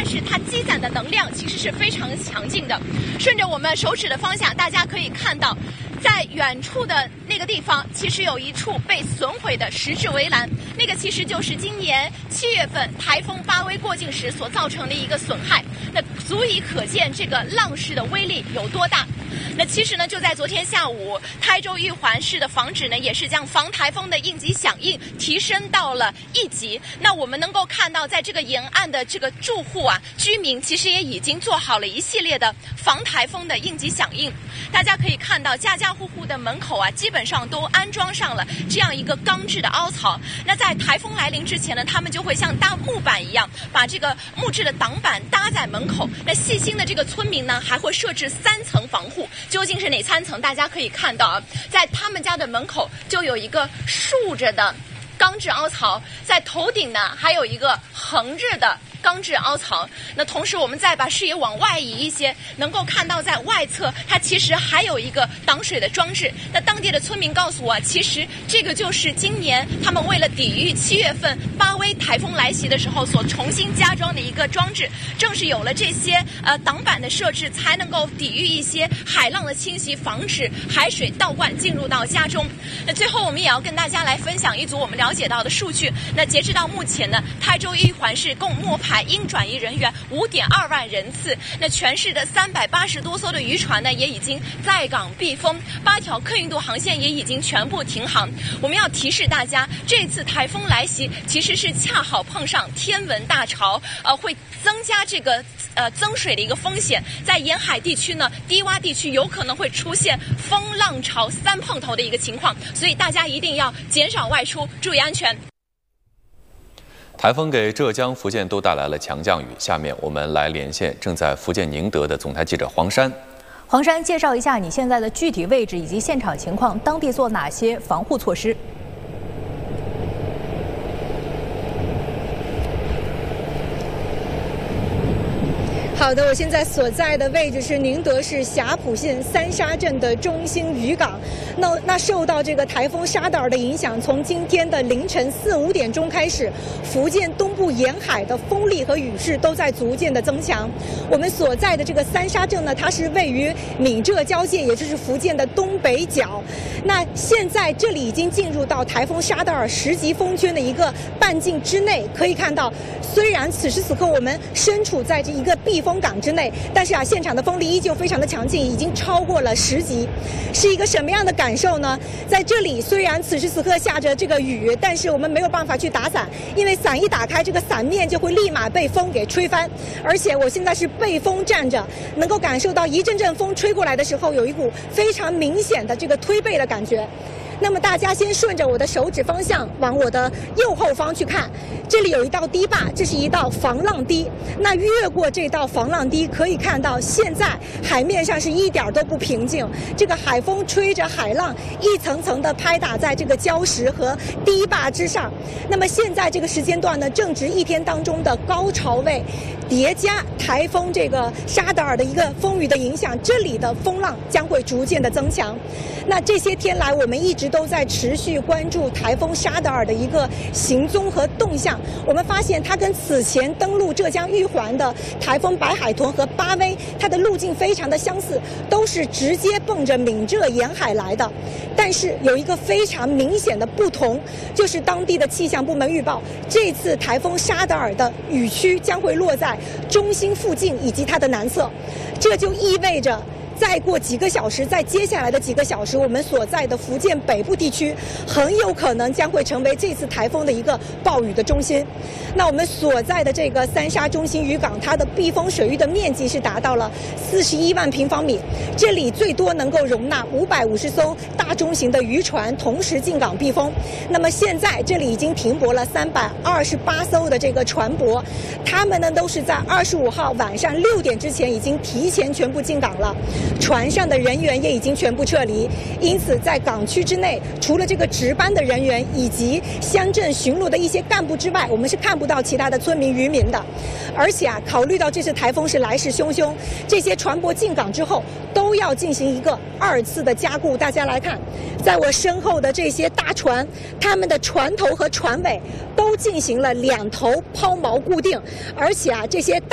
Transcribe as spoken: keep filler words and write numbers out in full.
但是它积攒的能量其实是非常强劲的。顺着我们手指的方向，大家可以看到，在远处的那个地方，其实有一处被损毁的石质围栏，那个其实就是今年七月份台风巴威过境时所造成的一个损害，那足以可见这个浪势的威力有多大。那其实呢，就在昨天下午，台州玉环市的防指呢，也是将防台风的应急响应提升到了一级。那我们能够看到，在这个沿岸的这个住户啊、居民，其实也已经做好了一系列的防台风的应急响应。大家可以看到，家家户户的门口啊，基本上都安装上了这样一个钢制的凹槽。那在台风来临之前呢，他们就会像搭木板一样，把这个木质的挡板搭在门口。那细心的这个村民呢，还会设置三层防护。究竟是哪三层？大家可以看到啊，在他们家的门口就有一个竖着的钢制凹槽，在头顶呢还有一个横着的钢制凹槽。那同时我们再把视野往外移一些，能够看到在外侧它其实还有一个挡水的装置。那当地的村民告诉我，其实这个就是今年他们为了抵御七月份巴威台风来袭的时候所重新加装的一个装置。正是有了这些呃挡板的设置，才能够抵御一些海浪的侵袭，防止海水倒灌进入到家中。那最后我们也要跟大家来分享一组我们了解到的数据。那截止到目前呢，台州玉环市共摸排应转移人员五点二万人次。那全市的三百八十多艘的渔船呢，也已经在港避风，八条客运渡航线也已经全部停航。我们要提示大家，这次台风来袭其实是恰好碰上天文大潮，呃，会增加这个呃增水的一个风险。在沿海地区呢，低洼地区有可能会出现风浪潮三碰头的一个情况，所以大家一定要减少外出，注意安全。 台风给浙江、福建都带来了强降雨。下面我们来连线正在福建宁德的总台记者黄山。 黄山，介绍一下你现在的具体位置以及现场情况，当地做哪些防护措施？ 好的，我现在所在的位置是宁德市霞浦县三沙镇的中心渔港。那那受到这个台风沙德尔的影响，从今天的凌晨四五点钟开始，福建东部沿海的风力和雨势都在逐渐的增强。我们所在的这个三沙镇呢，它是位于闽浙交界，也就是福建的东北角。那现在这里已经进入到台风沙德尔十级风圈的一个半径之内。可以看到，虽然此时此刻我们身处在这一个避风港之内，但是啊，现场的风力依旧非常的强劲，已经超过了十级。是一个什么样的感受呢？在这里，虽然此时此刻下着这个雨，但是我们没有办法去打伞，因为伞一打开，这个伞面就会立马被风给吹翻。而且我现在是背风站着，能够感受到一阵阵风吹过来的时候，有一股非常明显的这个推背的感觉。那么大家先顺着我的手指方向往我的右后方去看，这里有一道堤坝，这是一道防浪堤。那越过这道防浪堤，可以看到现在海面上是一点都不平静，这个海风吹着海浪一层层的拍打在这个礁石和堤坝之上。那么现在这个时间段呢，正值一天当中的高潮位，叠加台风这个沙德尔的一个风雨的影响，这里的风浪将会逐渐的增强。那这些天来，我们一直都在持续关注台风沙德尔的一个行踪和动向。我们发现它跟此前登陆浙江玉环的台风白海豚和巴威，它的路径非常的相似，都是直接奔着闽浙沿海来的。但是有一个非常明显的不同，就是当地的气象部门预报，这次台风沙德尔的雨区将会落在中心附近以及它的南侧，这就意味着再过几个小时，在接下来的几个小时，我们所在的福建北部地区很有可能将会成为这次台风的一个暴雨的中心。那我们所在的这个三沙中心渔港，它的避风水域的面积是达到了四十一万平方米，这里最多能够容纳五百五十艘大中型的渔船同时进港避风。那么现在这里已经停泊了三百二十八艘的这个船舶，他们呢都是在二十五号晚上六点之前已经提前全部进港了。船上的人员也已经全部撤离，因此在港区之内，除了这个值班的人员以及乡镇巡逻的一些干部之外，我们是看不到其他的村民渔民的。而且啊，考虑到这次台风是来势汹汹，这些船舶进港之后都要进行一个二次的加固。大家来看，在我身后的这些大船，他们的船头和船尾都进行了两头抛锚固定，而且啊，这些大